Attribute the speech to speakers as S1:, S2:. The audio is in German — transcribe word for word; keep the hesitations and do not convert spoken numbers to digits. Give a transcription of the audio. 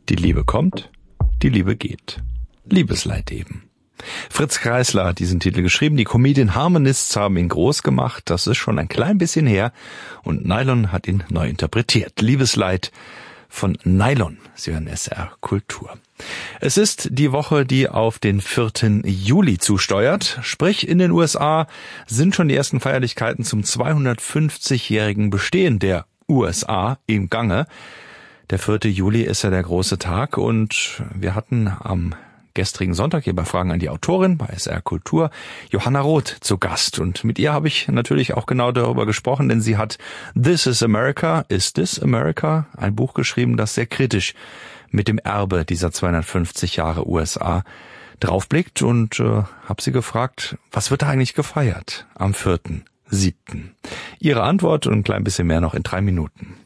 S1: Die Liebe kommt, die Liebe geht. Liebesleid eben. Fritz Kreisler hat diesen Titel geschrieben. Die Comedian Harmonists haben ihn groß gemacht. Das ist schon ein klein bisschen her. Und Nylon hat ihn neu interpretiert. Liebesleid von Nylon. Sie hören S R Kultur. Es ist die Woche, die auf den vierten Juli zusteuert. Sprich, in den U S A sind schon die ersten Feierlichkeiten zum zweihundertfünfzigjährigen Bestehen der U S A im Gange. Der vierte Juli ist ja der große Tag und wir hatten am gestrigen Sonntag hier bei Fragen an die Autorin bei S R Kultur Johanna Roth zu Gast. Und mit ihr habe ich natürlich auch genau darüber gesprochen, denn sie hat This is America, Is This America? Ein Buch geschrieben, das sehr kritisch mit dem Erbe dieser zweihundertfünfzig Jahre U S A draufblickt und äh, habe sie gefragt, was wird da eigentlich gefeiert am vierten siebten? Ihre Antwort und ein klein bisschen mehr noch in drei Minuten.